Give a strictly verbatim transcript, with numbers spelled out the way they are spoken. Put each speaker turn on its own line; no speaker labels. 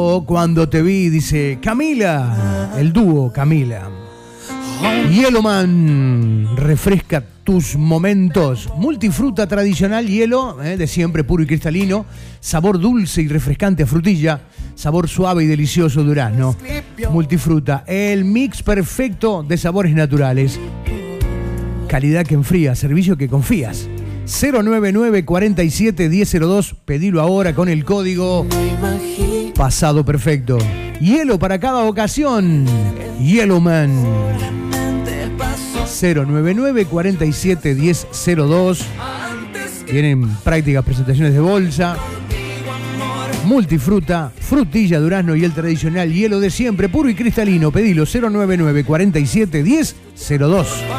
Cuando te vi, dice Camila, el dúo Camila. Hieloman refresca tus momentos. Multifruta tradicional, hielo, eh, de siempre, puro y cristalino. Sabor dulce y refrescante a frutilla. Sabor suave y delicioso durazno. Multifruta, el mix perfecto de sabores naturales. Calidad que enfría, servicio que confías. cero nueve nueve, cuarenta y siete, diez cero dos. Pedilo ahora con el código Pasado Perfecto. Hielo para cada ocasión. Hieloman. cero nueve nueve, cuarenta y siete, diez cero dos. Tienen prácticas presentaciones de bolsa. Multifruta, frutilla, durazno y el tradicional hielo de siempre, puro y cristalino. Pedilo cero nueve nueve, cuarenta y siete, diez cero dos.